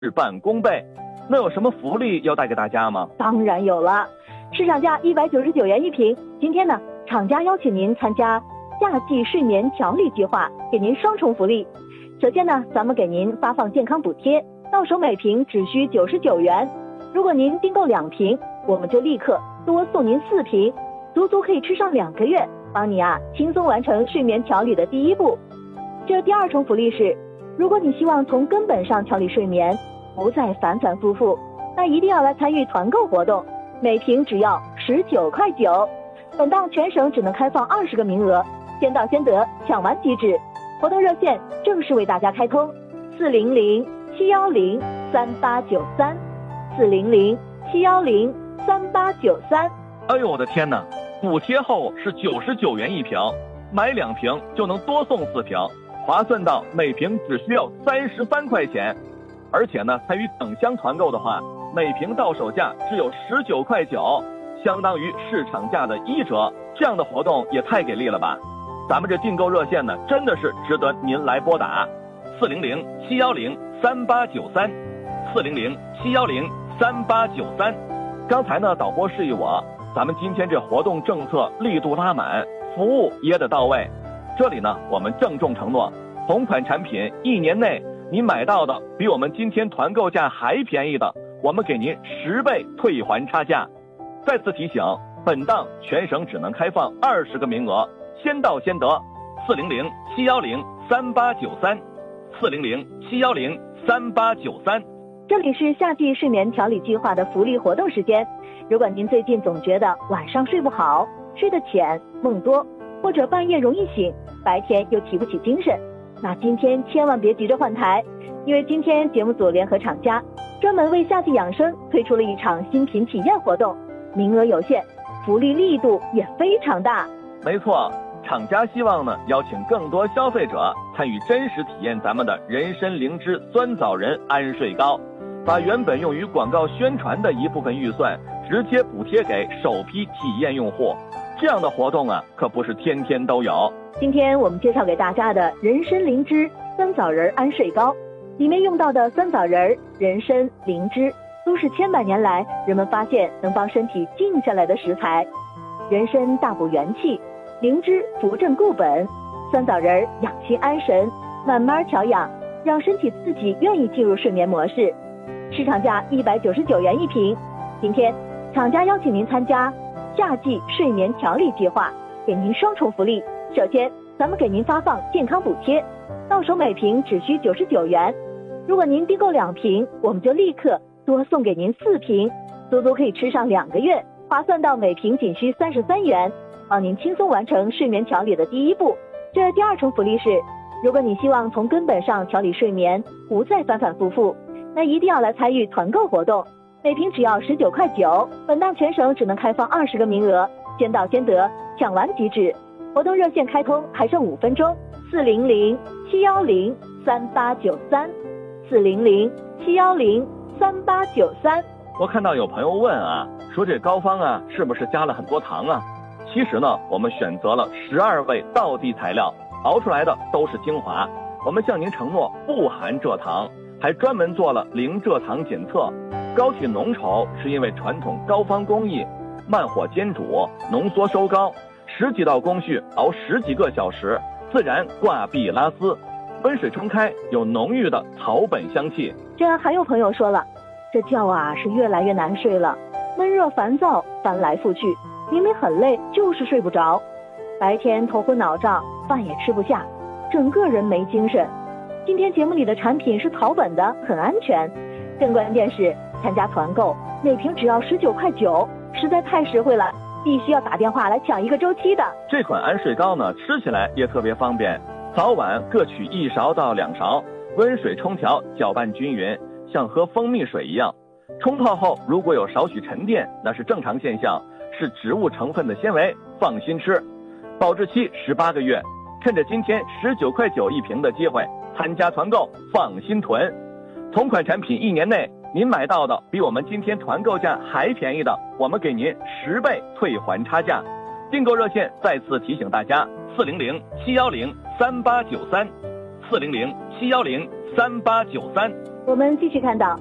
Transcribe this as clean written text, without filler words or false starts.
事半功倍。那有什么福利要带给大家吗？ 当然有了，市场价199元一瓶。今天呢，厂家邀请您参加夏季睡眠调理计划，给您双重福利。首先呢，咱们给您发放健康补贴，到手每瓶只需99元。如果您订购2瓶，我们就立刻多送您4瓶，足足可以吃上2个月，帮你轻松完成睡眠调理的第一步。这第二重福利是，如果你希望从根本上调理睡眠，不再反反复复，那一定要来参与团购活动，每瓶只要19.9块。本档全省只能开放20个名额，先到先得，抢完即止。活动热线正式为大家开通，400-710-3893。400-710-3893。 哎呦我的天哪，补贴后是99元一瓶，买2瓶就能多送4瓶，划算到每瓶只需要33块钱。而且呢，参与等箱团购的话，每瓶到手价只有19.9块，相当于市场价的1折。这样的活动也太给力了吧！咱们这订购热线呢，真的是值得您来拨打，400-710-3893。400-710-3893。刚才呢，导播示意我，咱们今天这活动政策力度拉满，服务也得到位。这里呢，我们郑重承诺，同款产品1年内您买到的比我们今天团购价还便宜的，我们给您10倍退还差价。再次提醒，本档全省只能开放20个名额，先到先得。400-710-3893。400-710-3893。 这里是夏季睡眠调理计划的福利活动时间。如果您最近总觉得晚上睡不好，睡得浅，梦多，或者半夜容易醒，白天又提不起精神，那今天千万别急着换台，因为今天节目组联合厂家专门为夏季养生推出了一场新品体验活动，名额有限，福利力度也非常大。 没错，厂家希望呢，邀请更多消费者参与真实体验咱们的人参灵芝酸枣仁安睡膏，把原本用于广告宣传的一部分预算直接补贴给首批体验用户。这样的活动可不是天天都有。 今天我们介绍给大家的人参灵芝酸枣仁安睡膏，里面用到的酸枣仁、人参、灵芝都是千百年来人们发现能帮身体静下来的食材。人参大补元气，灵芝扶正固本，酸枣仁养心安神，慢慢调养，让身体自己愿意进入睡眠模式。市场价199元一瓶。今天厂家邀请您参加夏季睡眠调理计划，给您双重福利。首先，咱们给您发放健康补贴，到手每瓶只需99元。如果您订购2瓶，我们就立刻多送给您4瓶，足足可以吃上2个月，划算到每瓶仅需33元，帮您轻松完成睡眠调理的第一步。这第二重福利是，如果你希望从根本上调理睡眠，不再反反复复，那一定要来参与团购活动，每瓶只要19.9块。本档全省只能开放20个名额，先到先得，抢完即止。活动热线开通还剩5分钟，400-710-3893。400-710-3893。 我看到有朋友问说这膏方是不是加了很多糖啊？其实呢，我们选择了12味道地材料，熬出来的都是精华。我们向您承诺不含蔗糖，还专门做了零蔗糖检测。膏体浓稠是因为传统膏方工艺，慢火煎煮，浓缩收膏，10几道工序熬10几个小时，自然挂壁拉丝，温水冲开，有浓郁的草本香气。 这还有朋友说了，这觉是越来越难睡了，闷热烦躁，翻来覆去，明明很累，就是睡不着，白天头昏脑胀，饭也吃不下，整个人没精神。今天节目里的产品是草本的，很安全，更关键是参加团购，每瓶只要19.9块，实在太实惠了，必须要打电话来抢一个周期的。 这款安睡膏呢，吃起来也特别方便，早晚各取1勺到2勺，温水冲调，搅拌均匀，像喝蜂蜜水一样。冲泡后如果有少许沉淀，那是正常现象，是植物成分的纤维，放心吃。保质期18个月，趁着今天19.9块一瓶的机会，参加团购，放心囤。同款产品1年内您买到的比我们今天团购价还便宜的，我们给您10倍退还差价。订购热线再次提醒大家，400-710-3893。400-710-3893。 我们继续看到，